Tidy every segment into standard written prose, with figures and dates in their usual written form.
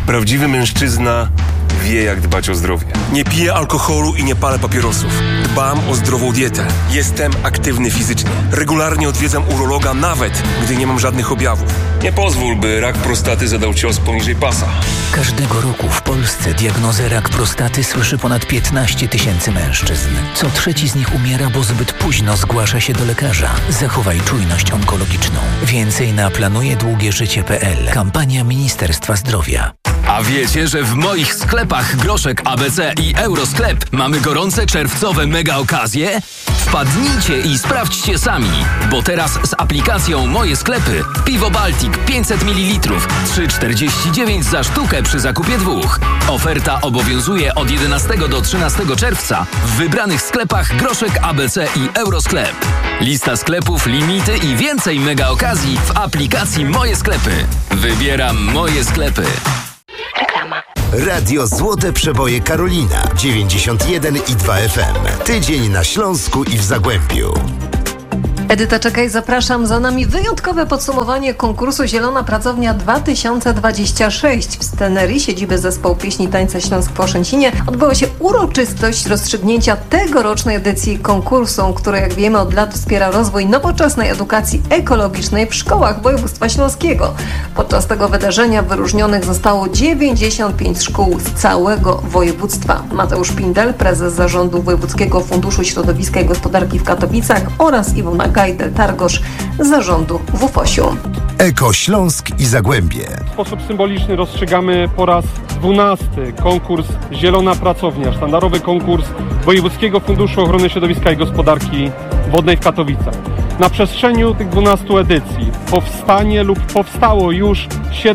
Prawdziwy mężczyzna wie, jak dbać o zdrowie. Nie piję alkoholu i nie palę papierosów. Dbam o zdrową dietę. Jestem aktywny fizycznie. Regularnie odwiedzam urologa, nawet gdy nie mam żadnych objawów. Nie pozwól, by rak prostaty zadał cios poniżej pasa. Każdego roku w Polsce diagnozę rak prostaty słyszy ponad 15 000 mężczyzn. Co trzeci z nich umiera, bo zbyt późno zgłasza się do lekarza. Zachowaj czujność onkologiczną. Więcej na planujedługieżycie.pl. Kampania Ministerstwa Zdrowia. A wiecie, że w moich sklepach Groszek ABC i Eurosklep mamy gorące czerwcowe mega okazje? Wpadnijcie i sprawdźcie sami, bo teraz z aplikacją Moje Sklepy piwo Baltic 500 ml 3,49 za sztukę przy zakupie 2. Oferta obowiązuje od 11 do 13 czerwca w wybranych sklepach Groszek ABC i Eurosklep. Lista sklepów, limity i więcej mega okazji w aplikacji Moje Sklepy. Wybieram Moje Sklepy. Reklama. Radio Złote Przeboje Karolina 91,2 FM. Tydzień na Śląsku i w Zagłębiu. Edyta Czekaj, zapraszam. Za nami wyjątkowe podsumowanie konkursu Zielona Pracownia 2026. W scenerii siedziby Zespołu Pieśni Tańca Śląsk w Oszęcinie odbyła się uroczystość rozstrzygnięcia tegorocznej edycji konkursu, który, jak wiemy, od lat wspiera rozwój nowoczesnej edukacji ekologicznej w szkołach województwa śląskiego. Podczas tego wydarzenia wyróżnionych zostało 95 szkół z całego województwa. Mateusz Pindel, prezes zarządu Wojewódzkiego Funduszu Środowiska i Gospodarki w Katowicach, oraz Iwona Gajdel-Targosz z zarządu WFOŚ-u. Eko Śląsk i Zagłębie. W sposób symboliczny rozstrzygamy po raz 12 konkurs Zielona Pracownia, sztandarowy konkurs Wojewódzkiego Funduszu Ochrony Środowiska i Gospodarki Wodnej w Katowicach. Na przestrzeni tych 12 edycji powstanie lub powstało już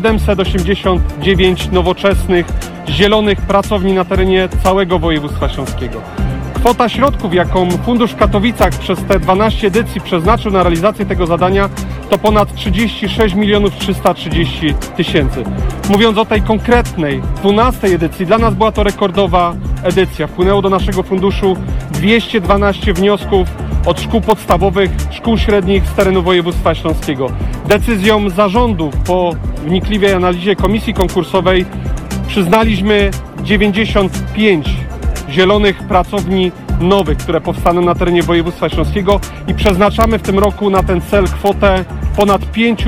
789 nowoczesnych, zielonych pracowni na terenie całego województwa śląskiego. Kwota środków, jaką Fundusz w Katowicach przez te 12 edycji przeznaczył na realizację tego zadania, to ponad 36 330 000. Mówiąc o tej konkretnej 12 edycji, dla nas była to rekordowa edycja. Wpłynęło do naszego funduszu 212 wniosków od szkół podstawowych, szkół średnich z terenu województwa śląskiego. Decyzją zarządu po wnikliwej analizie komisji konkursowej przyznaliśmy 95 zielonych pracowni nowych, które powstaną na terenie województwa śląskiego i przeznaczamy w tym roku na ten cel kwotę ponad 5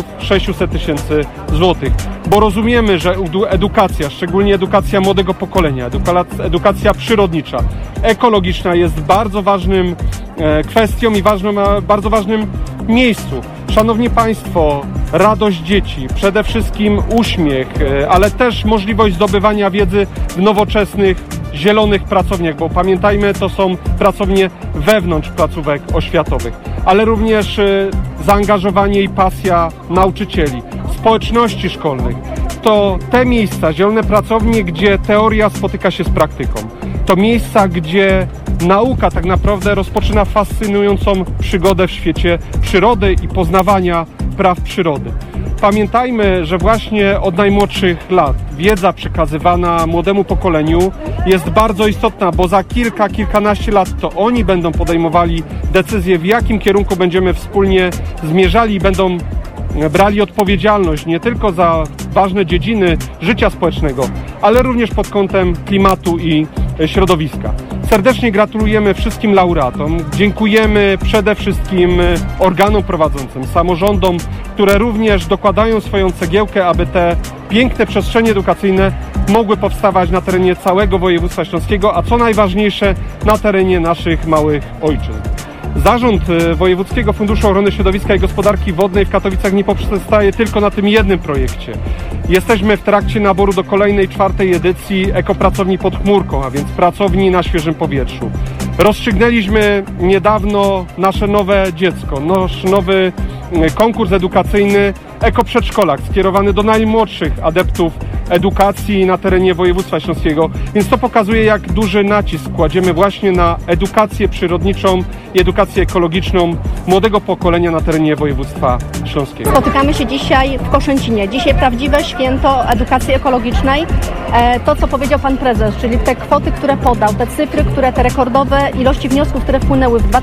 600 000 złotych. Bo rozumiemy, że edukacja, szczególnie edukacja młodego pokolenia, edukacja przyrodnicza, ekologiczna jest bardzo ważnym kwestią i bardzo ważnym miejscu. Szanowni Państwo, radość dzieci, przede wszystkim uśmiech, ale też możliwość zdobywania wiedzy w nowoczesnych, zielonych pracowniach, bo pamiętajmy, to są pracownie wewnątrz placówek oświatowych, ale również zaangażowanie i pasja nauczycieli, społeczności szkolnych. To te miejsca, zielone pracownie, gdzie teoria spotyka się z praktyką. To miejsca, gdzie nauka tak naprawdę rozpoczyna fascynującą przygodę w świecie przyrody i poznawania praw przyrody. Pamiętajmy, że właśnie od najmłodszych lat wiedza przekazywana młodemu pokoleniu jest bardzo istotna, bo za kilkanaście lat to oni będą podejmowali decyzje, w jakim kierunku będziemy wspólnie zmierzali i będą brali odpowiedzialność nie tylko za ważne dziedziny życia społecznego, ale również pod kątem klimatu i środowiska. Serdecznie gratulujemy wszystkim laureatom. Dziękujemy przede wszystkim organom prowadzącym, samorządom, które również dokładają swoją cegiełkę, aby te piękne przestrzenie edukacyjne mogły powstawać na terenie całego województwa śląskiego, a co najważniejsze, na terenie naszych małych ojczyzn. Zarząd Wojewódzkiego Funduszu Ochrony Środowiska i Gospodarki Wodnej w Katowicach nie poprzestaje tylko na tym jednym projekcie. Jesteśmy w trakcie naboru do kolejnej 4. edycji ekopracowni pod chmurką, a więc pracowni na świeżym powietrzu. Rozstrzygnęliśmy niedawno nasze nowe dziecko, nasz nowy konkurs edukacyjny Ekoprzedszkolak, skierowany do najmłodszych adeptów edukacji na terenie województwa śląskiego, więc to pokazuje, jak duży nacisk kładziemy właśnie na edukację przyrodniczą i edukację ekologiczną młodego pokolenia na terenie województwa śląskiego. Spotykamy się dzisiaj w Koszęcinie. Dzisiaj prawdziwe święto edukacji ekologicznej. To, co powiedział Pan Prezes, czyli te kwoty, które podał, te cyfry, te rekordowe ilości wniosków, które wpłynęły w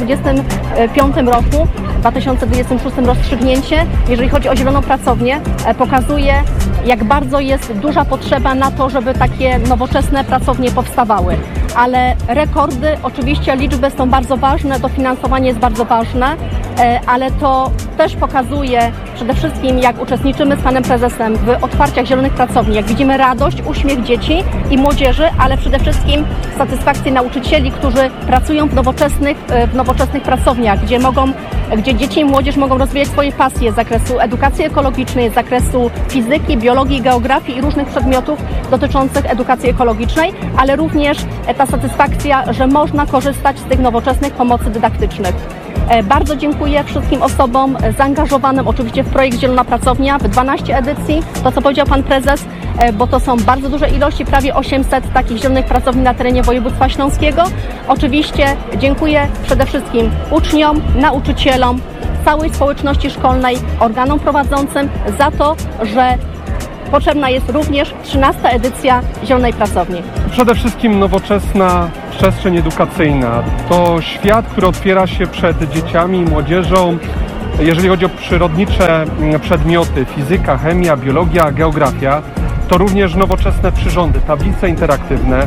2025 roku, w 2026 rozstrzygnięcie, jeżeli chodzi o zieloną pracownię, pokazuje jak bardzo jest duża potrzeba na to, żeby takie nowoczesne pracownie powstawały. Ale rekordy, oczywiście liczby są bardzo ważne, dofinansowanie jest bardzo ważne, ale to też pokazuje przede wszystkim, jak uczestniczymy z panem prezesem w otwarciach zielonych pracowni, jak widzimy radość, uśmiech dzieci i młodzieży, ale przede wszystkim satysfakcję nauczycieli, którzy pracują w nowoczesnych pracowniach, gdzie dzieci i młodzież mogą rozwijać swoje pasje z zakresu edukacji ekologicznej, z zakresu fizyki, biologii, geografii i różnych przedmiotów dotyczących edukacji ekologicznej, ale również ta satysfakcja, że można korzystać z tych nowoczesnych pomocy dydaktycznych. Bardzo dziękuję wszystkim osobom zaangażowanym oczywiście w projekt Zielona Pracownia, w 12 edycji, to co powiedział pan prezes, bo to są bardzo duże ilości, prawie 800 takich zielonych pracowni na terenie województwa śląskiego. Oczywiście dziękuję przede wszystkim uczniom, nauczycielom, całej społeczności szkolnej, organom prowadzącym za to, że potrzebna jest również 13. edycja Zielonej Pracowni. Przede wszystkim nowoczesna przestrzeń edukacyjna. To świat, który otwiera się przed dzieciami i młodzieżą, jeżeli chodzi o przyrodnicze przedmioty, fizyka, chemia, biologia, geografia, to również nowoczesne przyrządy, tablice interaktywne.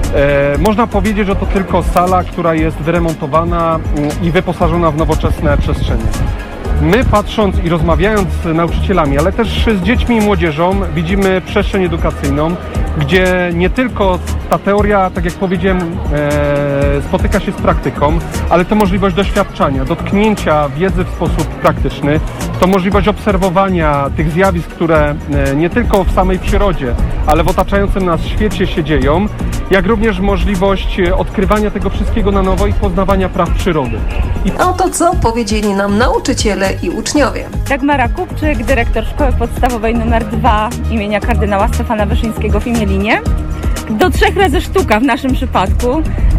Można powiedzieć, że to tylko sala, która jest wyremontowana i wyposażona w nowoczesne przestrzenie. My, patrząc i rozmawiając z nauczycielami, ale też z dziećmi i młodzieżą, widzimy przestrzeń edukacyjną, gdzie nie tylko ta teoria, tak jak powiedziałem, spotyka się z praktyką, ale to możliwość doświadczania, dotknięcia wiedzy w sposób praktyczny, to możliwość obserwowania tych zjawisk, które nie tylko w samej przyrodzie, ale w otaczającym nas świecie się dzieją, jak również możliwość odkrywania tego wszystkiego na nowo i poznawania praw przyrody. No to co powiedzieli nam nauczyciele i uczniowie? Dagmara Kupczyk, dyrektor Szkoły Podstawowej nr 2 imienia kardynała Stefana Wyszyńskiego w Imielinie. Do 3 razy sztuka w naszym przypadku.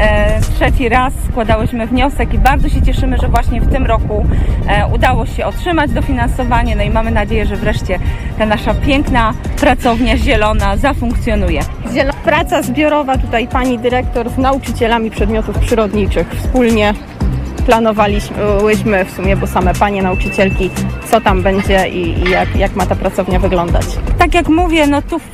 3. raz składałyśmy wniosek i bardzo się cieszymy, że właśnie w tym roku udało się otrzymać dofinansowanie. No i mamy nadzieję, że wreszcie ta nasza piękna pracownia zielona zafunkcjonuje. Praca zbiorowa tutaj pani dyrektor z nauczycielami przedmiotów przyrodniczych. Wspólnie planowaliśmy w sumie, bo same panie nauczycielki, co tam będzie i jak ma ta pracownia wyglądać. Tak jak mówię, no tu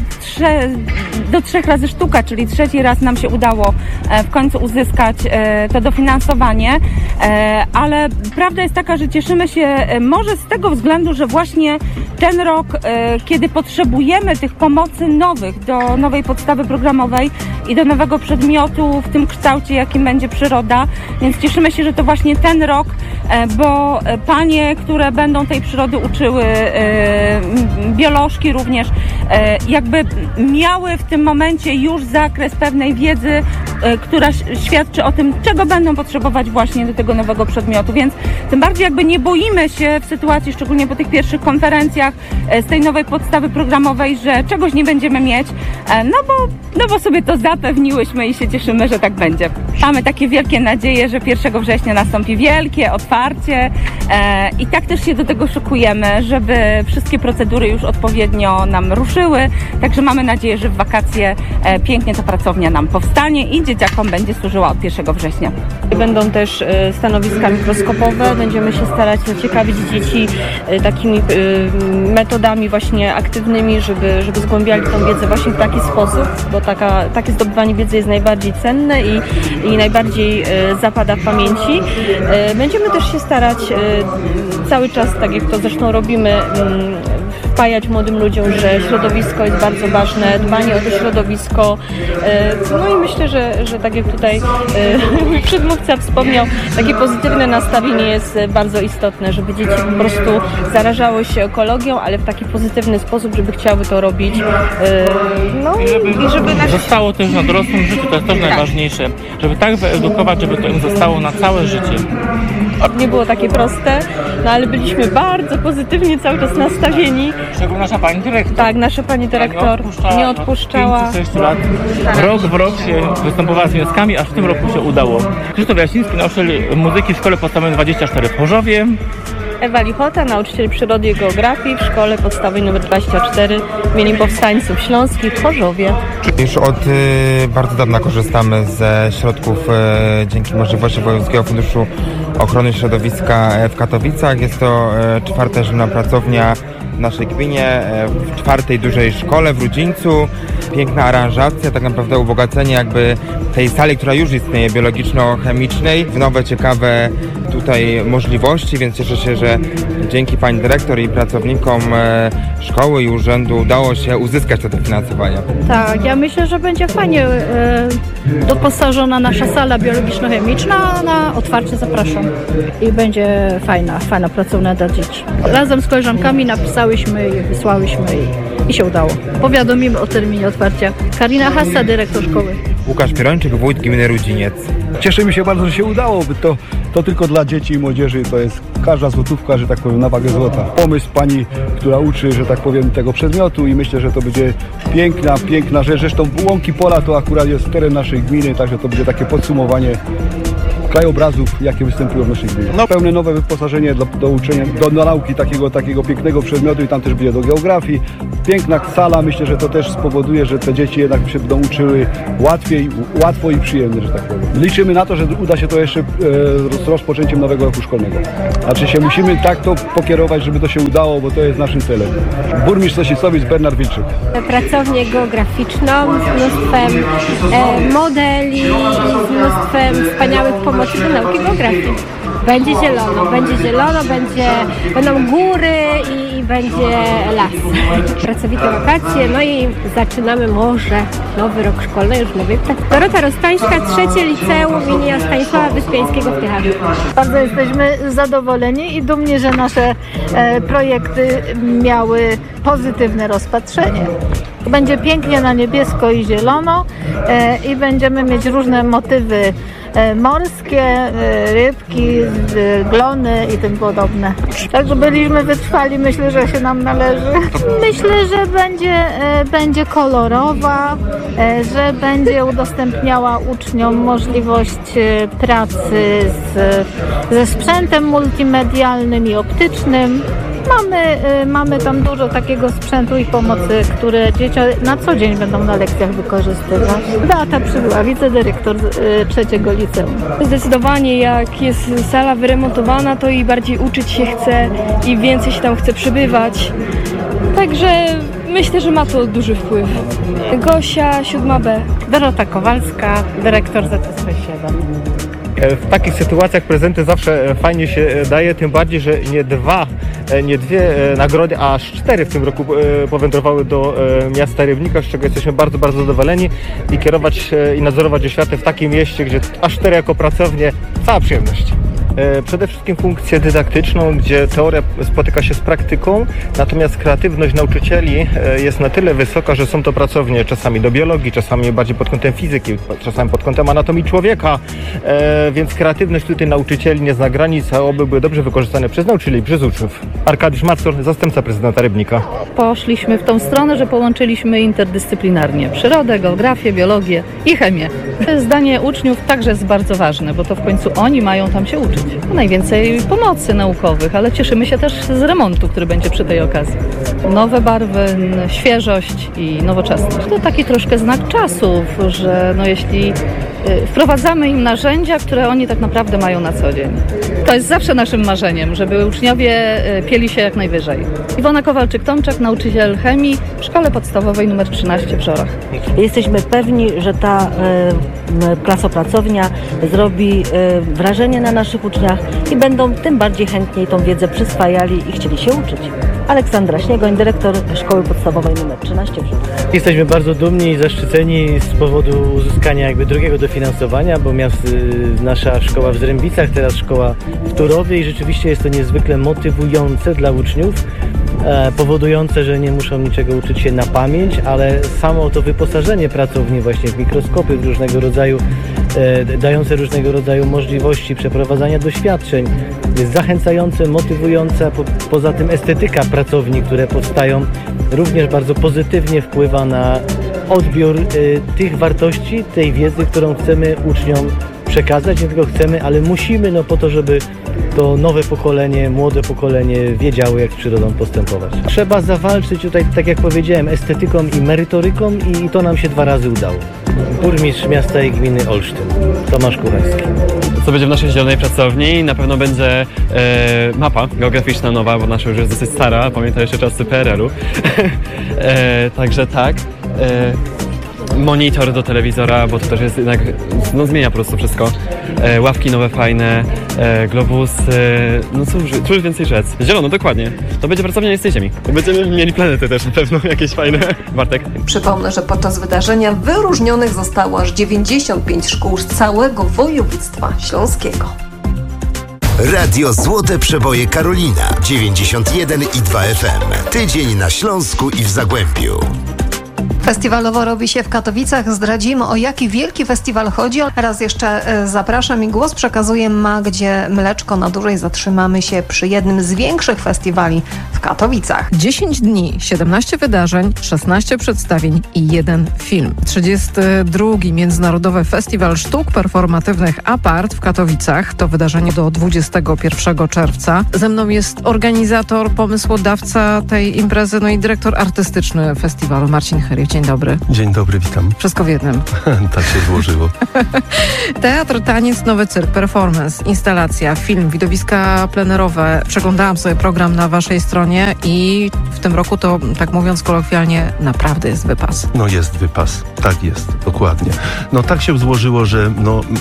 do 3 razy sztuka, czyli 3. raz nam się udało w końcu uzyskać to dofinansowanie, ale prawda jest taka, że cieszymy się może z tego względu, że właśnie ten rok, kiedy potrzebujemy tych pomocy nowych do nowej podstawy programowej i do nowego przedmiotu w tym kształcie, jakim będzie przyroda, więc cieszymy się, że to właśnie ten rok, bo panie, które będą tej przyrody uczyły, biolożki również, jakby miały w tym momencie już zakres pewnej wiedzy, która świadczy o tym, czego będą potrzebować właśnie do tego nowego przedmiotu, więc tym bardziej jakby nie boimy się w sytuacji, szczególnie po tych pierwszych konferencjach z tej nowej podstawy programowej, że czegoś nie będziemy mieć, no bo sobie to zapewniłyśmy i się cieszymy, że tak będzie. Mamy takie wielkie nadzieje, że 1 września nastąpi wielkie otwarcie i tak też się do tego szykujemy, żeby wszystkie procedury już odpowiednio nam ruszyły, także mamy nadzieję, że w wakacje pięknie ta pracownia nam powstanie i dzieciakom będzie służyła od 1 września. Będą też stanowiska mikroskopowe, będziemy się starać zaciekawić dzieci takimi metodami właśnie aktywnymi, żeby zgłębiali tą wiedzę właśnie w taki sposób, bo takie zdobywanie wiedzy jest najbardziej cenne i najbardziej zapada w pamięci. Będziemy też się starać cały czas, tak jak to zresztą robimy, wpajać młodym ludziom, że środowisko jest bardzo ważne, dbanie o to środowisko. No i myślę, że tak jak tutaj mój przedmówca wspomniał, takie pozytywne nastawienie jest bardzo istotne, żeby dzieci po prostu zarażały się ekologią, ale w taki pozytywny sposób, żeby chciały to robić. I żeby zostało też na dorosłym życiu, to jest też najważniejsze. Żeby tak wyedukować, żeby to im zostało na całe życie. Nie było takie proste, no ale byliśmy bardzo pozytywnie cały czas nastawieni. Szczególnie nasza pani dyrektor. Tak, nasza pani dyrektor nie odpuszczała. 5-6 lat, rok w rok się występowała z wnioskami, aż w tym roku się udało. Krzysztof Jasiński, nauczyciel muzyki w Szkole Podstawowej 24 w Chorzowie. Ewa Lichota, nauczyciel przyrody i geografii w Szkole Podstawowej nr 24 imieniem Powstańców Śląskich w Chorzowie. Już od bardzo dawna korzystamy ze środków dzięki możliwości Wojewódzkiego Funduszu Ochrony Środowiska w Katowicach. Jest to 4. zielona pracownia naszej gminie, w 4. dużej szkole w Rudzińcu. Piękna aranżacja, tak naprawdę ubogacenie jakby tej sali, która już istnieje, biologiczno-chemicznej, w nowe, ciekawe tutaj możliwości, więc cieszę się, że dzięki pani dyrektor i pracownikom szkoły i urzędu udało się uzyskać to dofinansowanie. Tak, ja myślę, że będzie fajnie doposażona nasza sala biologiczno-chemiczna. Na otwarcie zapraszam. I będzie fajna pracownia dla dzieci. Razem z koleżankami napisałyśmy i wysłałyśmy i się udało. Powiadomimy o terminie otwarcia. Karina Hassa, dyrektor szkoły. Łukasz Pierończyk, wójt gminy Rudziniec. Cieszymy się bardzo, że się udało. To tylko dla dzieci i młodzieży, to jest każda złotówka, że tak powiem, na wagę złota. Pomysł pani, która uczy, że tak powiem, tego przedmiotu i myślę, że to będzie piękna rzecz. Zresztą Łąki Pola to akurat jest teren naszej gminy, także to będzie takie podsumowanie krajobrazów, jakie występują w naszej gminie. Pełne nowe wyposażenie do uczenia, do nauki takiego pięknego przedmiotu i tam też będzie do geografii. Piękna sala, myślę, że to też spowoduje, że te dzieci jednak się będą uczyły łatwo i przyjemnie, że tak powiem. Liczymy na to, że uda się to jeszcze z rozpoczęciem nowego roku szkolnego. Znaczy się musimy tak to pokierować, żeby to się udało, bo to jest naszym celem. Burmistrz Sosiszowic Bernard Wilczyk. Pracownię geograficzną z mnóstwem modeli, z mnóstwem wspaniałych pomocy do nauki geografii. Będzie zielono, będą góry i będzie las. Pracowite wakacje, no i zaczynamy może nowy rok szkolny już w nowej pracy. Dorota Roztańska, 3. liceum im. Stanisława Wyspiańskiego w Tychach. Bardzo jesteśmy zadowoleni i dumni, że nasze projekty miały pozytywne rozpatrzenie. Będzie pięknie na niebiesko i zielono i będziemy mieć różne motywy morskie, rybki, glony i tym podobne. Także byliśmy wytrwali, myślę, że się nam należy. Myślę, że będzie kolorowa, że będzie udostępniała uczniom możliwość pracy ze sprzętem multimedialnym i optycznym. Mamy tam dużo takiego sprzętu i pomocy, które dzieci na co dzień będą na lekcjach wykorzystywać. Beata Przybyła, wicedyrektor 3. liceum. Zdecydowanie jak jest sala wyremontowana, to i bardziej uczyć się chce i więcej się tam chce przebywać. Także myślę, że ma to duży wpływ. Gosia, 7B. Dorota Kowalska, dyrektor ZSP 7. W takich sytuacjach prezenty zawsze fajnie się daje, tym bardziej, że nie dwie nagrody, a aż 4 w tym roku powędrowały do miasta Rybnika, z czego jesteśmy bardzo, bardzo zadowoleni i kierować i nadzorować oświatę w takim mieście, gdzie aż 4 jako pracownie, cała przyjemność. Przede wszystkim funkcję dydaktyczną, gdzie teoria spotyka się z praktyką, natomiast kreatywność nauczycieli jest na tyle wysoka, że są to pracownie czasami do biologii, czasami bardziej pod kątem fizyki, czasami pod kątem anatomii człowieka, więc kreatywność tutaj nauczycieli nie zna granic, a oby były dobrze wykorzystane przez nauczycieli i przez uczniów. Arkadiusz Macor, zastępca prezydenta Rybnika. Poszliśmy w tą stronę, że połączyliśmy interdyscyplinarnie przyrodę, geografię, biologię i chemię. Zdanie uczniów także jest bardzo ważne, bo to w końcu oni mają tam się uczyć. Najwięcej pomocy naukowych, ale cieszymy się też z remontu, który będzie przy tej okazji. Nowe barwy, świeżość i nowoczesność. To taki troszkę znak czasów, że jeśli wprowadzamy im narzędzia, które oni tak naprawdę mają na co dzień. To jest zawsze naszym marzeniem, żeby uczniowie pieli się jak najwyżej. Iwona Kowalczyk-Tomczak, nauczyciel chemii w Szkole Podstawowej nr 13 w Żorach. Jesteśmy pewni, że ta klasopracownia zrobi wrażenie na naszych uczniach i będą tym bardziej chętniej tą wiedzę przyswajali i chcieli się uczyć. Aleksandra Śniegoń, dyrektor Szkoły Podstawowej nr 13 w Żorach. Jesteśmy bardzo dumni i zaszczyceni z powodu uzyskania drugiego dofinansowania, bo nasza szkoła w Zrębicach, teraz szkoła w Turowie i rzeczywiście jest to niezwykle motywujące dla uczniów, powodujące, że nie muszą niczego uczyć się na pamięć, ale samo to wyposażenie pracowni właśnie w mikroskopy, w różnego rodzaju, dające różnego rodzaju możliwości przeprowadzania doświadczeń jest zachęcające, motywujące, poza tym estetyka pracowni, które powstają, również bardzo pozytywnie wpływa na odbiór tych wartości, tej wiedzy, którą chcemy uczniom przekazać, nie tylko chcemy, ale musimy, po to, żeby to nowe pokolenie, młode pokolenie wiedziało, jak z przyrodą postępować. Trzeba zawalczyć tutaj, tak jak powiedziałem, estetyką i merytoryką i to nam się 2 razy udało. Burmistrz miasta i gminy Olsztyn, Tomasz Kucharski. Co będzie w naszej zielonej pracowni? Na pewno będzie mapa geograficzna nowa, bo nasza już jest dosyć stara, pamiętam jeszcze czasy PRL-u. Także tak. Monitor do telewizora, bo to też jest jednak, zmienia po prostu wszystko. Ławki nowe, fajne, globusy, cóż więcej rzec. Zielono, dokładnie. To będzie pracownia nie z tej ziemi. Będziemy mieli planety też na pewno, jakieś fajne. Bartek. Przypomnę, że podczas wydarzenia wyróżnionych zostało aż 95 szkół z całego województwa śląskiego. Radio Złote Przeboje Karolina 91,2 FM. Tydzień na Śląsku i w Zagłębiu. Festiwalowo robi się w Katowicach. Zdradzimy, o jaki wielki festiwal chodzi. Raz jeszcze zapraszam i głos przekazuję Magdzie Mleczko. Na dłużej zatrzymamy się przy jednym z większych festiwali w Katowicach. 10 dni, 17 wydarzeń, 16 przedstawień i 1 film. 32. Międzynarodowy Festiwal Sztuk Performatywnych Apart w Katowicach. To wydarzenie do 21 czerwca. Ze mną jest organizator, pomysłodawca tej imprezy, i dyrektor artystyczny festiwalu Marcin Chyrie. Dzień dobry. Dzień dobry, witam. Wszystko w jednym. Tak się złożyło. Teatr, taniec, nowy cyrk, performance, instalacja, film, widowiska plenerowe. Przeglądałam sobie program na waszej stronie i w tym roku to, tak mówiąc kolokwialnie, naprawdę jest wypas. Jest wypas. Tak jest, dokładnie. Tak się złożyło, że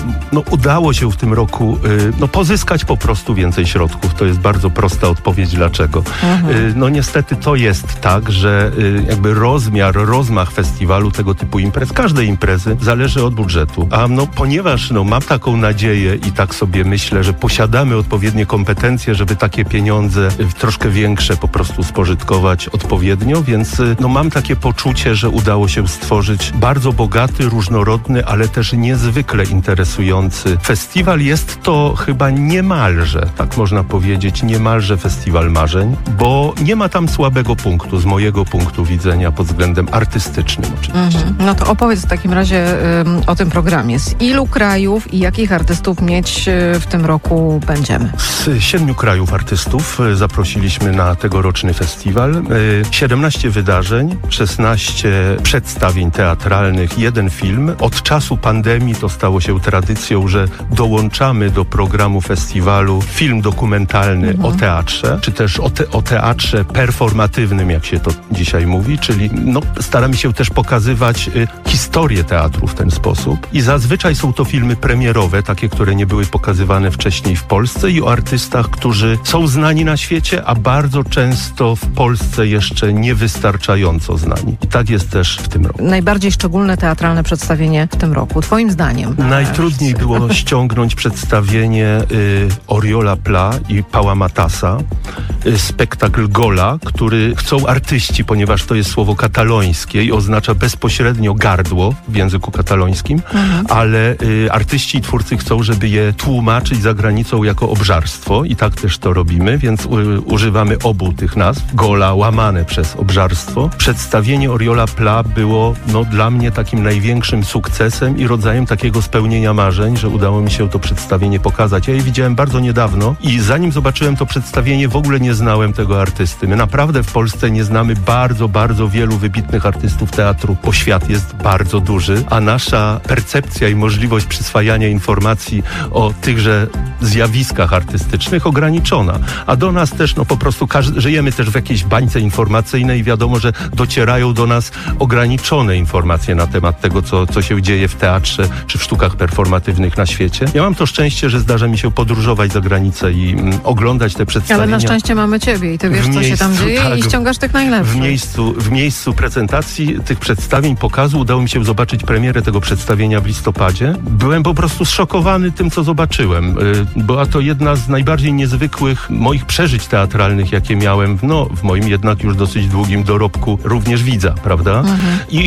udało się w tym roku pozyskać po prostu więcej środków. To jest bardzo prosta odpowiedź dlaczego. Niestety to jest tak, że jakby rozmach festiwalu, tego typu imprez, każdej imprezy zależy od budżetu. A ponieważ mam taką nadzieję i tak sobie myślę, że posiadamy odpowiednie kompetencje, żeby takie pieniądze troszkę większe po prostu spożytkować odpowiednio, więc mam takie poczucie, że udało się stworzyć bardzo bogaty, różnorodny, ale też niezwykle interesujący festiwal. Jest to chyba niemalże, tak można powiedzieć, niemalże festiwal marzeń, bo nie ma tam słabego punktu z mojego punktu widzenia pod względem artystycznym oczywiście. To opowiedz w takim razie o tym programie. Z ilu krajów i jakich artystów mieć w tym roku będziemy? Z 7 krajów artystów zaprosiliśmy na tegoroczny festiwal. 17 wydarzeń, 16 przedstawień teatralnych, 1 film. Od czasu pandemii to stało się tradycją, że dołączamy do programu festiwalu film dokumentalny o teatrze, czy też o teatrze performatywnym, jak się to dzisiaj mówi, czyli staramy się też pokazywać historię teatru w ten sposób i zazwyczaj są to filmy premierowe, takie, które nie były pokazywane wcześniej w Polsce i o artystach, którzy są znani na świecie, a bardzo często w Polsce jeszcze niewystarczająco znani. I tak jest też w tym roku. Najbardziej szczególne teatralne przedstawienie w tym roku, twoim zdaniem? Najtrudniej było ściągnąć przedstawienie Oriola Pla i Pała Matasa, spektakl Gola, który chcą artyści, ponieważ to jest słowo katalońskie i oznacza bezpośrednio gardło w języku katalońskim, ale artyści i twórcy chcą, żeby je tłumaczyć za granicą jako obżarstwo i tak też to robimy, więc używamy obu tych nazw. Gola łamane przez obżarstwo. Przedstawienie Oriola Pla było dla mnie takim największym sukcesem i rodzajem takiego spełnienia marzeń, że udało mi się to przedstawienie pokazać. Ja je widziałem bardzo niedawno i zanim zobaczyłem to przedstawienie, w ogóle nie znałem tego artysty. My naprawdę w Polsce nie znamy bardzo, bardzo wielu wybitnych artystów teatru, bo świat jest bardzo duży, a nasza percepcja i możliwość przyswajania informacji o tychże zjawiskach artystycznych ograniczona. A do nas też po prostu żyjemy też w jakiejś bańce informacyjnej i wiadomo, że docierają do nas ograniczone informacje na temat tego, co się dzieje w teatrze czy w sztukach performatywnych na świecie. Ja mam to szczęście, że zdarza mi się podróżować za granicę i oglądać te przedstawienia. Ale na szczęście mamy ciebie i ty wiesz, co się tam dzieje i ściągasz tych najlepszych. W miejscu prezentacji tych przedstawień, pokazu udało mi się zobaczyć premierę tego przedstawienia w listopadzie. Byłem po prostu zszokowany tym, co zobaczyłem. Była to jedna z najbardziej niezwykłych moich przeżyć teatralnych, jakie miałem w moim jednak już dosyć długim dorobku również widza, prawda? I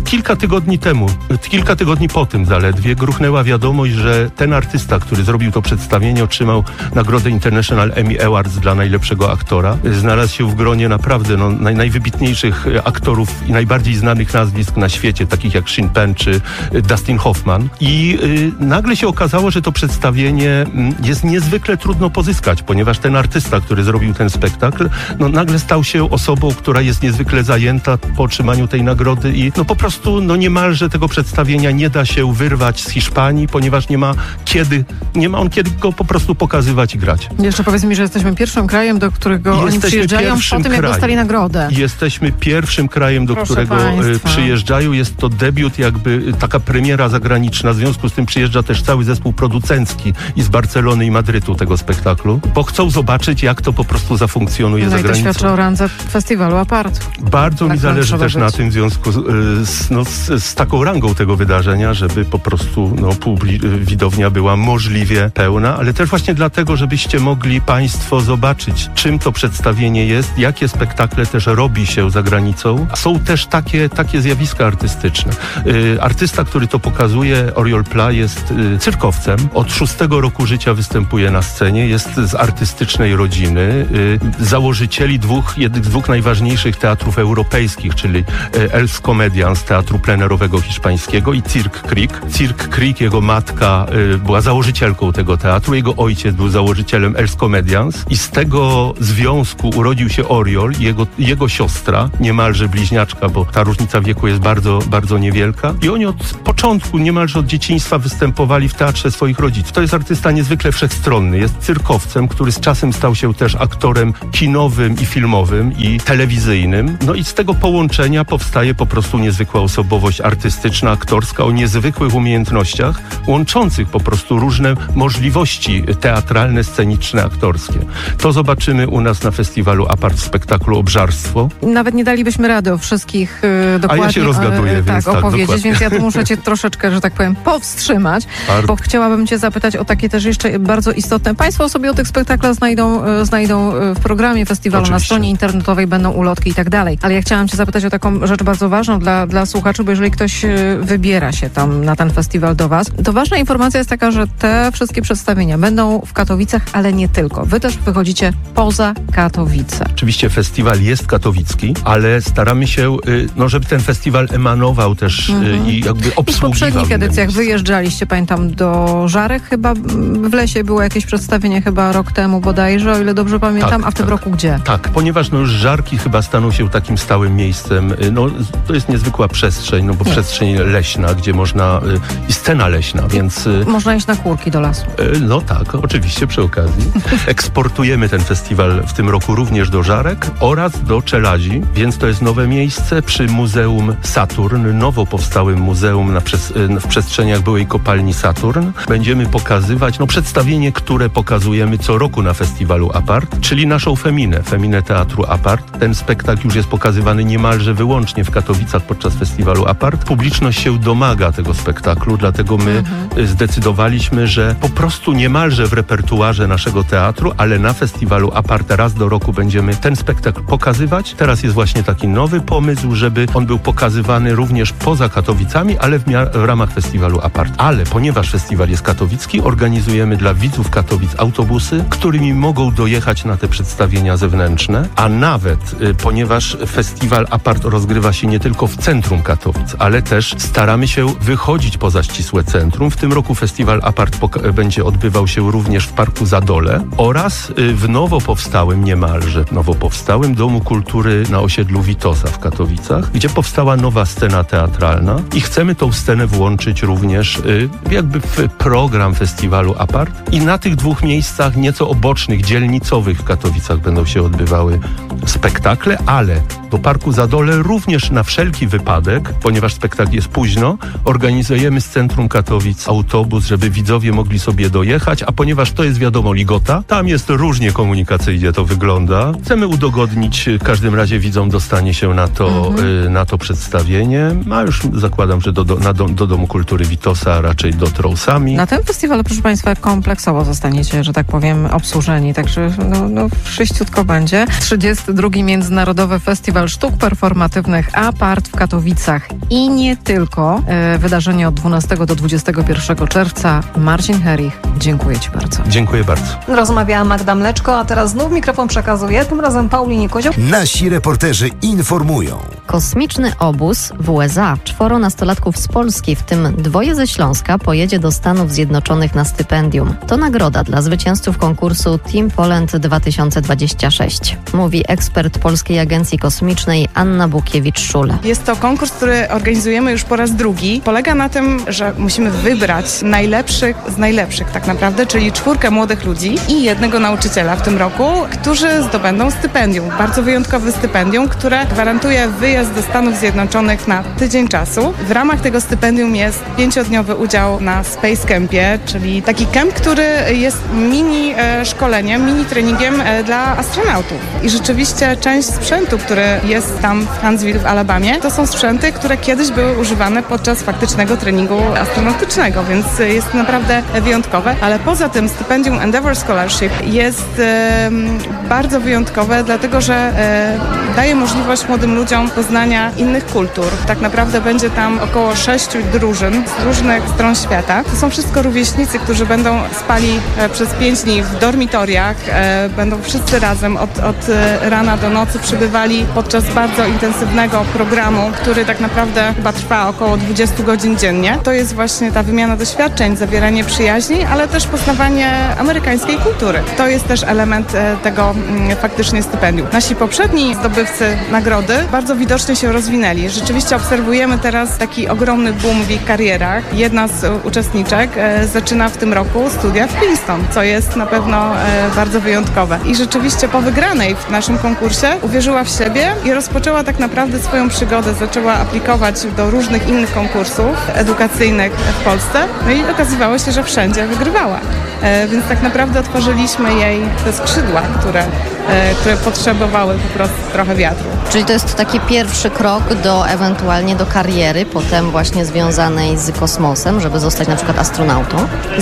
kilka tygodni po tym zaledwie gruchnęła wiadomość, że ten artysta, który zrobił to przedstawienie, otrzymał nagrodę International Emmy Awards dla najlepszego aktora. Znalazł się w gronie naprawdę najwybitniejszych aktorów i najbardziej znanych nazwisk na świecie, takich jak Sean Penn czy Dustin Hoffman. I nagle się okazało, że to przedstawienie jest niezwykle trudno pozyskać, ponieważ ten artysta, który zrobił ten spektakl, nagle stał się osobą, która jest niezwykle zajęta po otrzymaniu tej nagrody i po prostu niemalże tego przedstawienia nie da się wyrwać z Hiszpanii, ponieważ nie ma on kiedy go po prostu pokazywać i grać. Jeszcze powiedz mi, że jesteśmy pierwszym krajem, do którego oni przyjeżdżają po tym, jak dostali nagrodę. Jesteśmy pierwszym krajem, do którego przyjeżdżają. Jest to debiut, jakby taka premiera zagraniczna. W związku z tym przyjeżdża też cały zespół producencki i z Barcelony i Madrytu tego spektaklu, bo chcą zobaczyć, jak to po prostu zafunkcjonuje za granicą. I to świadczy o randze festiwalu Apart. Bardzo mi zależy też na tym w związku z taką rangą tego wydarzenia, żeby po prostu widownia była możliwie pełna, ale też właśnie dlatego, żebyście mogli Państwo zobaczyć, czym to przedstawienie jest, jakie spektakle też robi się za granicą. Są też takie zjawiska artystyczne. Artysta, który to pokazuje, Oriol Pla, jest cyrkowcem. Od 6 roku życia występuje na scenie, jest z artystycznej rodziny, założycieli jednych z dwóch najważniejszych teatrów europejskich, czyli Els Comedians, teatru plenerowego hiszpańskiego, i Cirque Creek. Cirque Creek, jego matka była założycielką tego teatru, jego ojciec był założycielem Els Comedians i z tego związku urodził się Oriol i jego siostra, niemalże bliźniaczka, bo ta różnica wieku jest bardzo, bardzo niewielka. I oni od początku, niemalże od dzieciństwa występowali w teatrze swoich rodziców. To jest artysta niezwykle wszechstronny. Jest cyrkowcem, który z czasem stał się też aktorem kinowym i filmowym i telewizyjnym. I z tego połączenia powstaje po prostu niezwykła osobowość artystyczna, aktorska, o niezwykłych umiejętnościach, łączących po prostu różne możliwości teatralne, sceniczne, aktorskie. To zobaczymy u nas na festiwalu Apart w spektaklu Obżarstwo. Nawet nie dalibyśmy rady o wszystkich dokładnie a ja się rozgaduję, więc opowiedzieć, dokładnie. Więc ja tu muszę Cię troszeczkę, że tak powiem, powstrzymać, bo chciałabym Cię zapytać o takie też jeszcze bardzo istotne. Państwo sobie o tych spektaklach znajdą w programie festiwalu. Oczywiście. Na stronie internetowej będą ulotki i tak dalej. Ale ja chciałam Cię zapytać o taką rzecz bardzo ważną dla słuchaczy, bo jeżeli ktoś wybiera się tam na ten festiwal do Was, to ważna informacja jest taka, że te wszystkie przedstawienia będą w Katowicach, ale nie tylko. Wy też wychodzicie poza Katowice. Oczywiście festiwal jest katowicki, ale staramy się, żeby ten festiwal emanował też i jakby obsługiwał. W poprzednich edycjach wyjeżdżaliście, pamiętam, do Żarek chyba, w lesie było jakieś przedstawienie chyba rok temu bodajże, o ile dobrze pamiętam, a w tym roku gdzie? Tak, ponieważ już Żarki chyba staną się takim stałym miejscem. To jest niezwykła przestrzeń, bo przestrzeń leśna, gdzie można, i scena leśna, więc... Można iść na kurki do lasu. Tak, oczywiście przy okazji. Eksportujemy ten festiwal w tym roku również do Żarek oraz do Czeladzi, więc to jest nowe miejsce przy Muzeum Saturn, nowo powstałym muzeum w przestrzeniach byłej kopalni Saturn. Będziemy pokazywać przedstawienie, które pokazujemy co roku na festiwalu Apart, czyli naszą Feminę Teatru Apart. Ten spektakl już jest pokazywany niemalże wyłącznie w Katowicach podczas festiwalu Apart. Publiczność się domaga tego spektaklu, dlatego my zdecydowaliśmy, że po prostu niemalże w repertuarze naszego teatru, ale na festiwalu Apart raz do roku będziemy ten spektakl pokazywać. Teraz jest właśnie taki nowy pomysł, żeby on był pokazywany również poza Katowicami, ale w ramach festiwalu Apart. Ale ponieważ festiwal jest katowicki, organizujemy dla widzów Katowic autobusy, którymi mogą dojechać na te przedstawienia zewnętrzne, a nawet ponieważ festiwal Apart rozgrywa się nie tylko w centrum Katowic, ale też staramy się wychodzić poza ścisłe centrum. W tym roku festiwal Apart będzie odbywał się również w Parku Zadole oraz w niemalże nowo powstałym Domu Kultury na osiedlu Witosa w Katowicach, gdzie powstała nowa scena teatralna i chcemy tą scenę włączyć również jakby w program festiwalu Apart. I na tych dwóch miejscach nieco obocznych, dzielnicowych w Katowicach będą się odbywały spektakle, ale do Parku Zadole również na wszelki wypadek, ponieważ spektakl jest późno, organizujemy z centrum Katowic autobus, żeby widzowie mogli sobie dojechać, a ponieważ to jest wiadomo ligota, tam jest różnie komunikacyjnie to wygląda. Chcemy udogodnić w każdym razie widzom dostanie się na to przedstawienie, a już zakładam, że do Domu Kultury Witosa raczej dotrą sami. Na tym festiwalu, proszę Państwa, kompleksowo zostaniecie, że tak powiem, obsłużeni, także wszyściutko będzie. 32. Międzynarodowy Festiwal Sztuk Performatywnych Apart w Katowicach. Katowicach i nie tylko. Wydarzenie od 12 do 21 czerwca. Marcin Herich, dziękuję Ci bardzo. Dziękuję bardzo. Rozmawiała Magda Mleczko, a teraz znów mikrofon przekazuję, tym razem Paulinie Kozioł. Nasi reporterzy informują. Kosmiczny obóz w USA. 4 nastolatków z Polski, w tym 2 ze Śląska, pojedzie do Stanów Zjednoczonych na stypendium. To nagroda dla zwycięzców konkursu Team Poland 2026. Mówi ekspert Polskiej Agencji Kosmicznej Anna Bukiewicz-Szule. Jest to konkurs, który organizujemy już po raz drugi. Polega na tym, że musimy wybrać najlepszych z najlepszych tak naprawdę, czyli 4 młodych ludzi i 1 nauczyciela w tym roku, którzy zdobędą stypendium. Bardzo wyjątkowe stypendium, które gwarantuje wyjazd do Stanów Zjednoczonych na tydzień czasu. W ramach tego stypendium jest 5-dniowy udział na Space Campie, czyli taki camp, który jest mini szkoleniem, mini treningiem dla astronautów. I rzeczywiście część sprzętu, który jest tam w Huntsville w Alabamie, to są sprzęty, które kiedyś były używane podczas faktycznego treningu astronautycznego, więc jest naprawdę wyjątkowe. Ale poza tym stypendium Endeavour Scholarship jest bardzo wyjątkowe, dlatego że daje możliwość młodym ludziom poznania innych kultur. Tak naprawdę będzie tam około 6 drużyn z różnych stron świata. To są wszystko rówieśnicy, którzy będą spali przez 5 dni w dormitoriach, będą wszyscy razem od rana do nocy przybywali podczas bardzo intensywnego programu, który tak naprawdę chyba trwa około 20 godzin dziennie. To jest właśnie ta wymiana doświadczeń, zawieranie przyjaźni, ale też poznawanie amerykańskiej kultury. To jest też element tego faktycznie stypendium. Nasi poprzedni zdobywcy nagrody bardzo widocznie się rozwinęli. Rzeczywiście obserwujemy teraz taki ogromny boom w ich karierach. Jedna z uczestniczek zaczyna w tym roku studia w Princeton, co jest na pewno bardzo wyjątkowe. I rzeczywiście po wygranej w naszym konkursie uwierzyła w siebie i rozpoczęła tak naprawdę swoją przygodę. Zaczęła aplikować do różnych innych konkursów edukacyjnych w Polsce. No i okazywało się, że wszędzie wygrywała. Więc tak naprawdę otworzyliśmy jej te skrzydła, które potrzebowały po prostu trochę wiatru. Czyli to jest taki pierwszy krok ewentualnie do kariery, potem właśnie związanej z kosmosem, żeby zostać na przykład astronautą?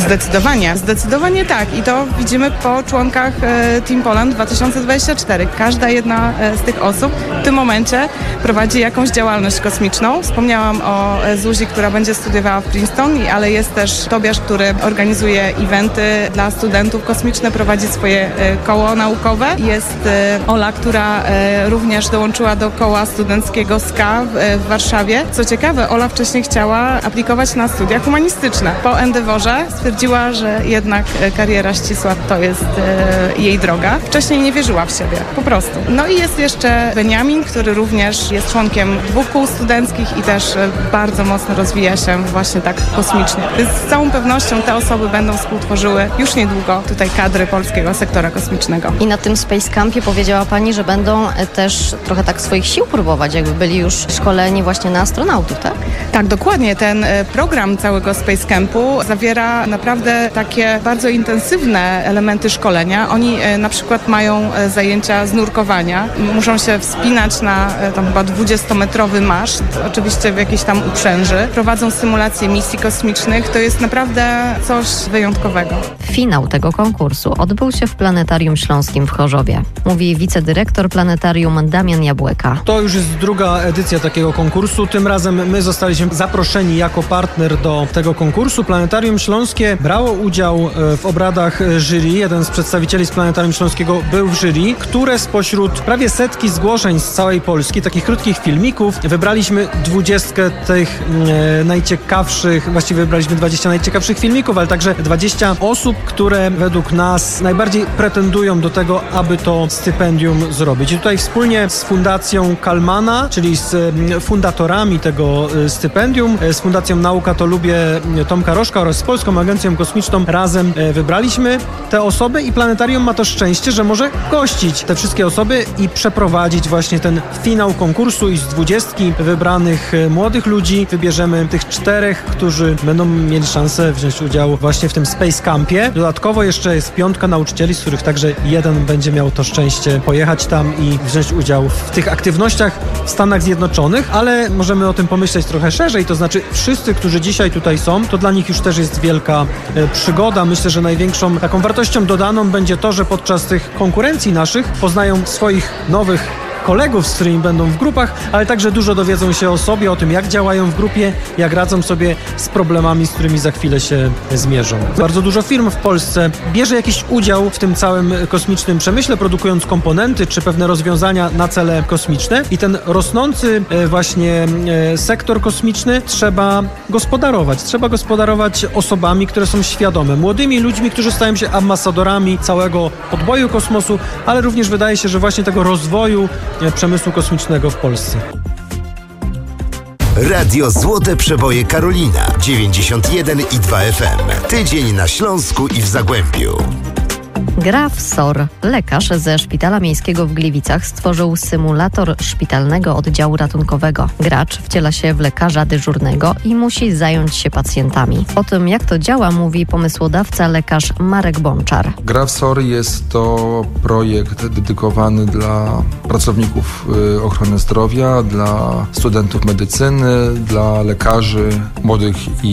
Zdecydowanie tak. I to widzimy po członkach Team Poland 2024. Każda jedna z tych osób w tym momencie prowadzi jakąś działalność kosmiczną. Wspomniałam o Zuzi, która będzie studiowała w Princeton, ale jest też Tobiasz, który organizuje eventy dla studentów kosmiczne, prowadzi swoje koło naukowe. Jest Ola, która również dołączyła do koła studenckiego SKA w Warszawie. Co ciekawe, Ola wcześniej chciała aplikować na studia humanistyczne. Po Endeavorze stwierdziła, że jednak kariera ścisła to jest jej droga. Wcześniej nie wierzyła w siebie, po prostu. No i jest jeszcze Beniamin, który również jest członkiem 2 kół studenckich i też bardzo mocno rozwija się właśnie tak kosmicznie. Więc z całą pewnością te osoby będą współtworzyły już niedługo tutaj kadry polskiego sektora kosmicznego. I na tym Space Campie powiedziała Pani, że będą też trochę tak swoich sił próbować, jakby byli już szkoleni właśnie na astronautów, tak? Tak, dokładnie. Ten program całego Space Campu zawiera naprawdę takie bardzo intensywne elementy szkolenia. Oni na przykład mają zajęcia z nurkowania. Muszą się wspinać na tam chyba 20-metrowy maszt, oczywiście w jakiejś tam uprzęży. Prowadzą symulacje misji kosmicznych. To jest naprawdę coś wyjątkowego. Finał tego konkursu odbył się w Planetarium Śląskim w Chorzowie. Mówi wicedyrektor planetarium Damian Jabłeka. To już jest 2. edycja takiego konkursu. Tym razem my zostaliśmy zaproszeni jako partner do tego konkursu. Planetarium Śląskie brało udział w obradach jury. Jeden z przedstawicieli z Planetarium Śląskiego był w jury, które spośród prawie 100 zgłoszeń z całej Polski, takich krótkich filmików, wybraliśmy 20 tych najciekawszych, właściwie wybraliśmy 20 najciekawszych filmików, ale także 20 osób, które według nas najbardziej pretendują do tego, aby to stypendium zrobić. I tutaj wspólnie z Fundacją Kalmana, czyli z fundatorami tego stypendium, z Fundacją Nauka to Lubię Tomka Rożka oraz z Polską Agencją Kosmiczną razem wybraliśmy te osoby i planetarium ma to szczęście, że może gościć te wszystkie osoby i przeprowadzić właśnie ten finał konkursu i z 20 wybranych młodych ludzi wybierzemy tych 4, którzy będą mieli szansę wziąć udział właśnie w tym Space Campie. Dodatkowo jeszcze jest 5 nauczycieli, z których także jeden będzie miał to szczęście pojechać tam i wziąć udział w tych aktywnościach w Stanach Zjednoczonych, ale możemy o tym pomyśleć trochę szerzej, to znaczy wszyscy, którzy dzisiaj tutaj są, to dla nich już też jest wielka przygoda. Myślę, że największą taką wartością dodaną będzie to, że podczas tych konkurencji naszych poznają swoich nowych kolegów, z którymi będą w grupach, ale także dużo dowiedzą się o sobie, o tym, jak działają w grupie, jak radzą sobie z problemami, z którymi za chwilę się zmierzą. Bardzo dużo firm w Polsce bierze jakiś udział w tym całym kosmicznym przemyśle, produkując komponenty czy pewne rozwiązania na cele kosmiczne i ten rosnący właśnie sektor kosmiczny trzeba gospodarować. Trzeba gospodarować osobami, które są świadome, młodymi ludźmi, którzy stają się ambasadorami całego podboju kosmosu, ale również wydaje się, że właśnie tego rozwoju przemysłu kosmicznego w Polsce. Radio Złote Przeboje Karolina 91,2 FM. Tydzień na Śląsku i w Zagłębiu. Graf Sor, lekarz ze Szpitala Miejskiego w Gliwicach, stworzył symulator szpitalnego oddziału ratunkowego. Gracz wciela się w lekarza dyżurnego i musi zająć się pacjentami. O tym, jak to działa, mówi pomysłodawca lekarz Marek Bączar. Graf Sor jest to projekt dedykowany dla pracowników ochrony zdrowia, dla studentów medycyny, dla lekarzy młodych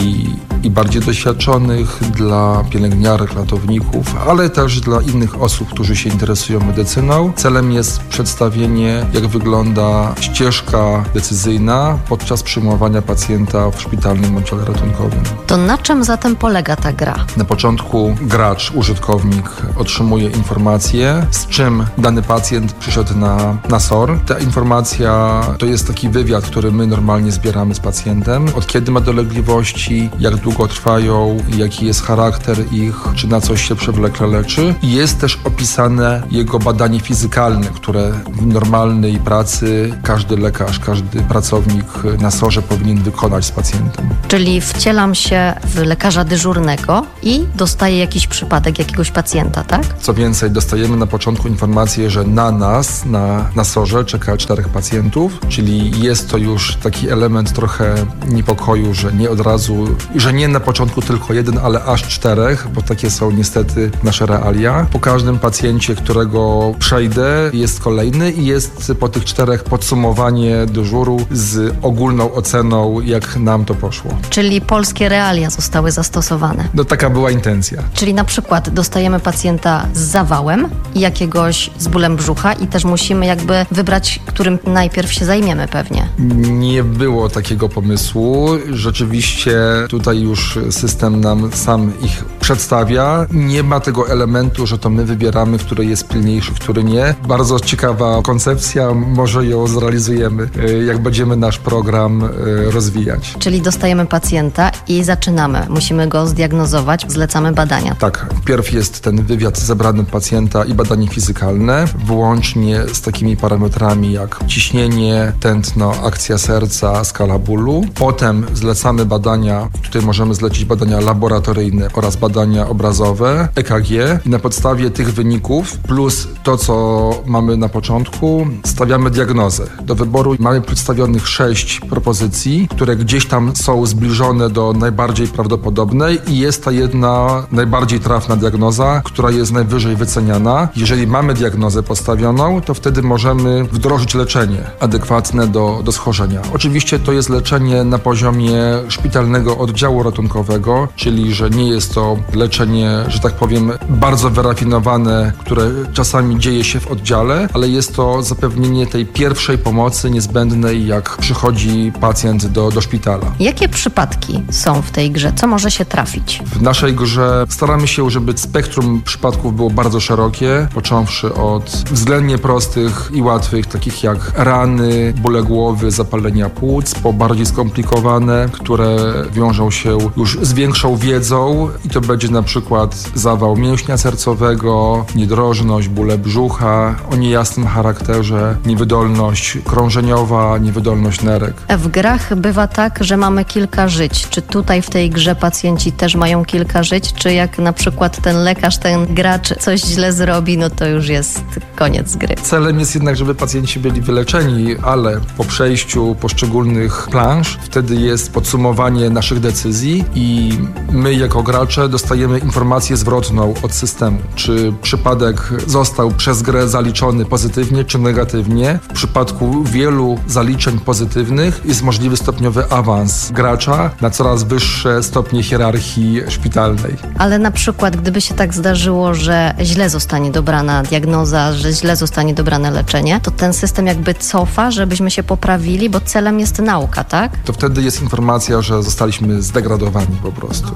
i bardziej doświadczonych, dla pielęgniarek, ratowników, ale też dla innych osób, którzy się interesują medycyną. Celem jest przedstawienie, jak wygląda ścieżka decyzyjna podczas przyjmowania pacjenta w szpitalnym oddziale ratunkowym. To na czym zatem polega ta gra? Na początku gracz, użytkownik otrzymuje informację, z czym dany pacjent przyszedł na SOR. Ta informacja to jest taki wywiad, który my normalnie zbieramy z pacjentem. Od kiedy ma dolegliwości, jak długo trwają, jaki jest charakter ich, czy na coś się przewlekle leczy. I jest też opisane jego badanie fizykalne, które w normalnej pracy każdy lekarz, każdy pracownik na SOR-ze powinien wykonać z pacjentem. Czyli wcielam się w lekarza dyżurnego i dostaję jakiś przypadek jakiegoś pacjenta, tak? Co więcej, dostajemy na początku informację, że na nas, na SOR-ze czeka 4 pacjentów, czyli jest to już taki element trochę niepokoju, że nie od razu, że nie na początku tylko 1, ale aż 4, bo takie są niestety nasze realia. Po każdym pacjencie, którego przejdę, jest kolejny i jest po tych 4 podsumowanie dyżuru z ogólną oceną, jak nam to poszło. Czyli polskie realia zostały zastosowane. No taka była intencja. Czyli na przykład dostajemy pacjenta z zawałem i jakiegoś z bólem brzucha i też musimy jakby wybrać, którym najpierw się zajmiemy pewnie. Nie było takiego pomysłu. Rzeczywiście tutaj już system nam sam ich przedstawia. Nie ma tego elementu, że to my wybieramy, który jest pilniejszy, który nie. Bardzo ciekawa koncepcja, może ją zrealizujemy, jak będziemy nasz program rozwijać. Czyli dostajemy pacjenta i zaczynamy. Musimy go zdiagnozować, zlecamy badania. Tak, wpierw jest ten wywiad zebrany pacjenta i badanie fizykalne, włącznie z takimi parametrami jak ciśnienie, tętno, akcja serca, skala bólu. Potem zlecamy badania, tutaj możemy zlecić badania laboratoryjne oraz badania obrazowe, EKG i na podstawie tych wyników plus to, co mamy na początku, stawiamy diagnozę. Do wyboru mamy przedstawionych 6 propozycji, które gdzieś tam są zbliżone do najbardziej prawdopodobnej i jest ta jedna najbardziej trafna diagnoza, która jest najwyżej wyceniana. Jeżeli mamy diagnozę postawioną, to wtedy możemy wdrożyć leczenie adekwatne do schorzenia. Oczywiście to jest leczenie na poziomie szpitalnego oddziału ratunkowego, czyli że nie jest to leczenie, że tak powiem, bardzo wyrafinowane, które czasami dzieje się w oddziale, ale jest to zapewnienie tej pierwszej pomocy niezbędnej, jak przychodzi pacjent do szpitala. Jakie przypadki są w tej grze? Co może się trafić? W naszej grze staramy się, żeby spektrum przypadków było bardzo szerokie, począwszy od względnie prostych i łatwych, takich jak rany, bóle głowy, zapalenia płuc, po bardziej skomplikowane, które wiążą się już z większą wiedzą i to będzie na przykład zawał mięśnia sercowego, niedrożność, bóle brzucha o niejasnym charakterze, niewydolność krążeniowa, niewydolność nerek. W grach bywa tak, że mamy kilka żyć. Czy tutaj w tej grze pacjenci też mają kilka żyć? Czy jak na przykład ten lekarz, ten gracz coś źle zrobi, no to już jest koniec gry? Celem jest jednak, żeby pacjenci byli wyleczeni, ale po przejściu poszczególnych planż wtedy jest podsumowanie naszych decyzji i my jako gracze dostajemy informację zwrotną od systemu systemu. Czy przypadek został przez grę zaliczony pozytywnie czy negatywnie. W przypadku wielu zaliczeń pozytywnych jest możliwy stopniowy awans gracza na coraz wyższe stopnie hierarchii szpitalnej. Ale na przykład, gdyby się tak zdarzyło, że źle zostanie dobrana diagnoza, że źle zostanie dobrane leczenie, to ten system jakby cofa, żebyśmy się poprawili, bo celem jest nauka, tak? To wtedy jest informacja, że zostaliśmy zdegradowani po prostu.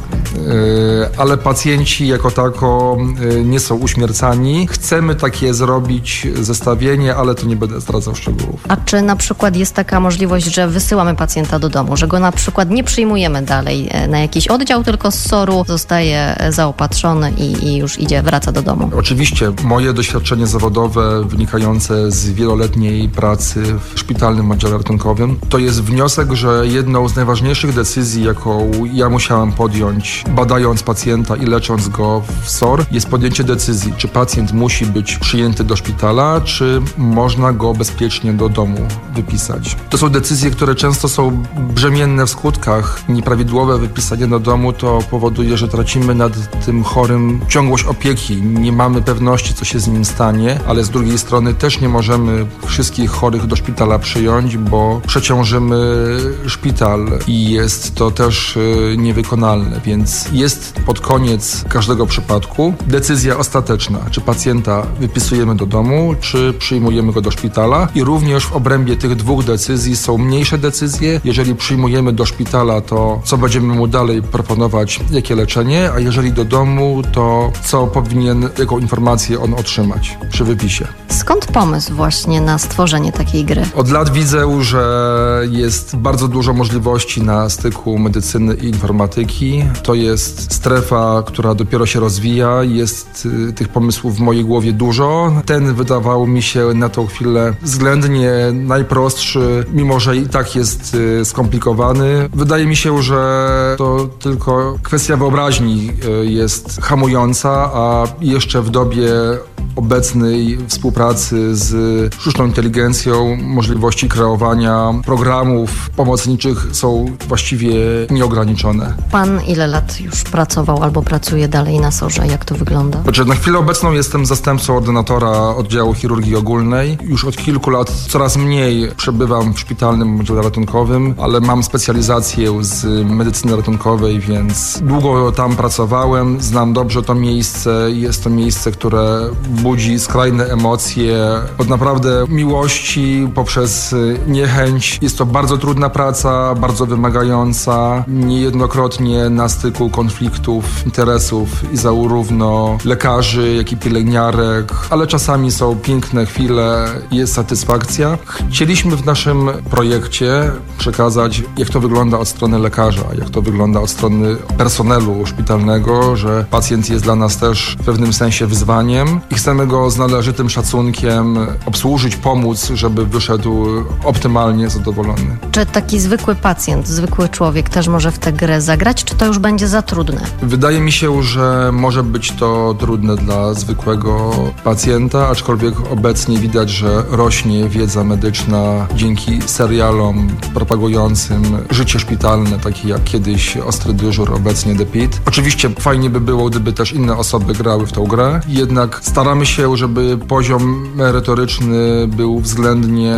Ale pacjenci jako tako nie są uśmiercani. Chcemy takie zrobić zestawienie, ale to nie będę zdradzał szczegółów. A czy na przykład jest taka możliwość, że wysyłamy pacjenta do domu, że go na przykład nie przyjmujemy dalej na jakiś oddział, tylko z SOR-u zostaje zaopatrzony i już wraca do domu? Oczywiście moje doświadczenie zawodowe wynikające z wieloletniej pracy w szpitalnym oddziale ratunkowym to jest wniosek, że jedną z najważniejszych decyzji, jaką ja musiałem podjąć, badając pacjenta i lecząc go w SOR, jest podjęcie decyzji, czy pacjent musi być przyjęty do szpitala, czy można go bezpiecznie do domu wypisać. To są decyzje, które często są brzemienne w skutkach. Nieprawidłowe wypisanie do domu to powoduje, że tracimy nad tym chorym ciągłość opieki. Nie mamy pewności, co się z nim stanie, ale z drugiej strony też nie możemy wszystkich chorych do szpitala przyjąć, bo przeciążymy szpital i jest to też niewykonalne, więc jest pod koniec każdego przypadku decyzja ostateczna, czy pacjenta wypisujemy do domu, czy przyjmujemy go do szpitala i również w obrębie tych dwóch decyzji są mniejsze decyzje. Jeżeli przyjmujemy do szpitala, to co będziemy mu dalej proponować, jakie leczenie, a jeżeli do domu, to co powinien, jaką informację on otrzymać przy wypisie. Skąd pomysł właśnie na stworzenie takiej gry? Od lat widzę, że jest bardzo dużo możliwości na styku medycyny i informatyki. To jest strefa, która dopiero się rozwija. Jest tych pomysłów w mojej głowie dużo. Ten wydawał mi się na tą chwilę względnie najprostszy, mimo że i tak jest skomplikowany. Wydaje mi się, że to tylko kwestia wyobraźni jest hamująca, a jeszcze w dobie obecnej współpracy z sztuczną inteligencją możliwości kreowania programów pomocniczych są właściwie nieograniczone. Pan ile lat już pracował albo pracuje dalej na SOR-ze? Jak to wygląda? Na chwilę obecną jestem zastępcą ordynatora oddziału chirurgii ogólnej. Już od kilku lat coraz mniej przebywam w szpitalnym oddziale ratunkowym, ale mam specjalizację z medycyny ratunkowej, więc długo tam pracowałem. Znam dobrze to miejsce. Jest to miejsce, które budzi skrajne emocje od naprawdę miłości poprzez niechęć. Jest to bardzo trudna praca, bardzo wymagająca, niejednokrotnie na styku konfliktów, interesów i zarówno lekarzy, jak i pielęgniarek, ale czasami są piękne chwile, jest satysfakcja. Chcieliśmy w naszym projekcie przekazać, jak to wygląda od strony lekarza, jak to wygląda od strony personelu szpitalnego, że pacjent jest dla nas też w pewnym sensie wyzwaniem i chcemy go z należytym szacunkiem obsłużyć, pomóc, żeby wyszedł optymalnie zadowolony. Czy taki zwykły pacjent, zwykły człowiek też może w tę grę zagrać, czy to już będzie za trudne? Wydaje mi się, że może być to trudne dla zwykłego pacjenta, aczkolwiek obecnie widać, że rośnie wiedza medyczna dzięki serialom propagującym życie szpitalne, takie jak kiedyś Ostry Dyżur, obecnie The Pit. Oczywiście fajnie by było, gdyby też inne osoby grały w tą grę, jednak staramy się, żeby poziom merytoryczny był względnie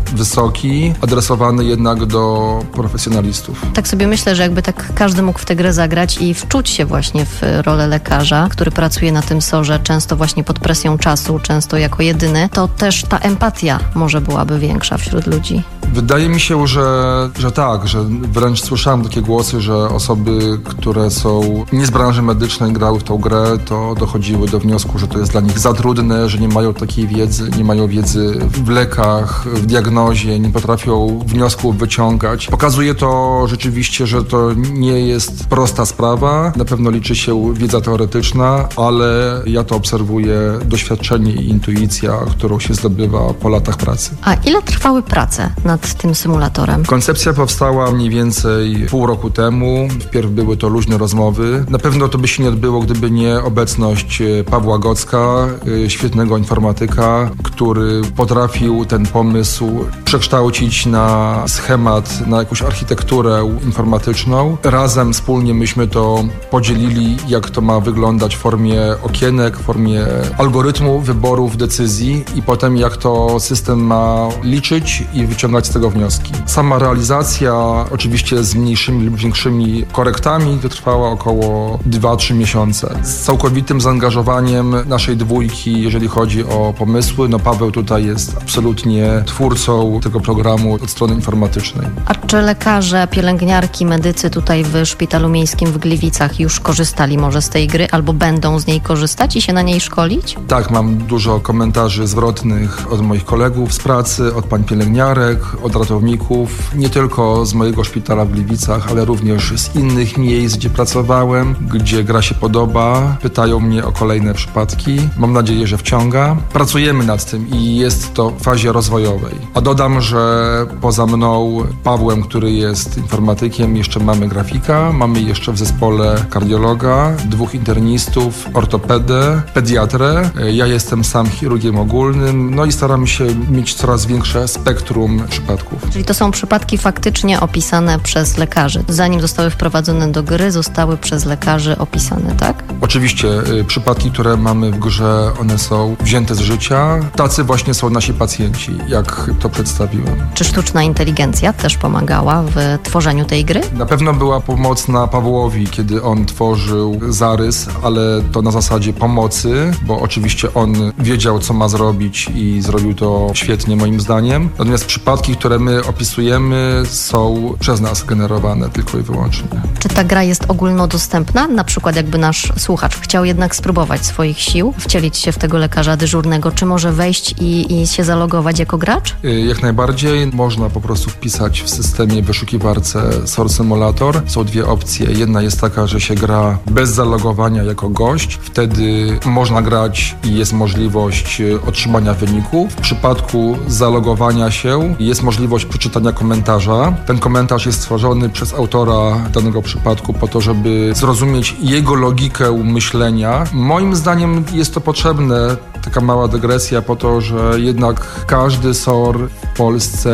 wysoki, adresowany jednak do profesjonalistów. Tak sobie myślę, że jakby tak każdy mógł w tę grę zagrać i wczuć się właśnie w rolę lekarza, który pracuje na tym SOR-ze, często właśnie pod presją czasu, często jako jedyny, to też ta empatia może byłaby większa wśród ludzi. Wydaje mi się, że tak, że wręcz słyszałem takie głosy, że osoby, które są nie z branży medycznej, grały w tą grę, to dochodziły do wniosku, że to jest dla nich za trudne, że nie mają takiej wiedzy, nie mają wiedzy w lekach, w diagnozie, nie potrafią wniosków wyciągać. Pokazuje to rzeczywiście, że to nie jest prosta sprawa. Na pewno liczy się wiedza teoretyczna, ale ja to obserwuję, doświadczenie i intuicja, którą się zdobywa po latach pracy. A ile trwały prace nad tym symulatorem? Koncepcja powstała mniej więcej pół roku temu. Wpierw były to luźne rozmowy. Na pewno to by się nie odbyło, gdyby nie obecność Pawła Gocka, świetnego informatyka, który potrafił ten pomysł przekształcić na schemat, na jakąś architekturę informatyczną. Razem, wspólnie myśmy to podzielili, jak to ma wyglądać w formie okienek, w formie algorytmu wyborów, decyzji i potem jak to system ma liczyć i wyciągać z tego wnioski. Sama realizacja oczywiście z mniejszymi lub większymi korektami to trwała około 2-3 miesiące. Z całkowitym zaangażowaniem naszej dwójki, jeżeli chodzi o pomysły. Paweł tutaj jest absolutnie twórcą tego programu od strony informatycznej. A czy lekarze, pielęgniarki, medycy tutaj w Szpitalu Miejskim w Gliwicach już korzystali może z tej gry albo będą z niej korzystać i się na niej szkolić? Tak, mam dużo komentarzy zwrotnych od moich kolegów z pracy, od pań pielęgniarek, od ratowników, nie tylko z mojego szpitala w Gliwicach, ale również z innych miejsc, gdzie pracowałem, gdzie gra się podoba. Pytają mnie o kolejne przypadki. Mam nadzieję, że wciąga. Pracujemy nad tym i jest to w fazie rozwojowej. A dodam, że poza mną, Pawłem, który jest informatykiem, jeszcze mamy grafika, mamy jeszcze w zespole kardiologa, 2 internistów, ortopedę, pediatrę. Ja jestem sam chirurgiem ogólnym, no i staram się mieć coraz większe spektrum przypadków. Czyli to są przypadki faktycznie opisane przez lekarzy. Zanim zostały wprowadzone do gry, zostały przez lekarzy opisane, tak? Oczywiście przypadki, które mamy w grze, one są wzięte z życia. Tacy właśnie są nasi pacjenci, jak to przedstawiłem. Czy sztuczna inteligencja też pomagała w tworzeniu tej gry? Na pewno była pomocna Pawłowi, kiedy on tworzył zarys, ale to na zasadzie pomocy, bo oczywiście on wiedział, co ma zrobić i zrobił to świetnie moim zdaniem. Natomiast przypadki, które my opisujemy, są przez nas generowane tylko i wyłącznie. Czy ta gra jest ogólnodostępna? Na przykład jakby nasz słuchacz chciał jednak spróbować swoich sił, wcielić się w tego lekarza dyżurnego, czy może wejść i się zalogować jako gracz? Jak najbardziej. Można po prostu wpisać w systemie wyszukiwarce Source Simulator. Są 2 opcje. Jedna jest taka, że się gra bez zalogowania jako gość. Wtedy można grać i jest możliwość otrzymania wyniku. W przypadku zalogowania się jest możliwość przeczytania komentarza. Ten komentarz jest stworzony przez autora danego przypadku po to, żeby zrozumieć jego logikę myślenia. Moim zdaniem jest to potrzebne, taka mała dygresja, po to, że jednak każdy SOR w Polsce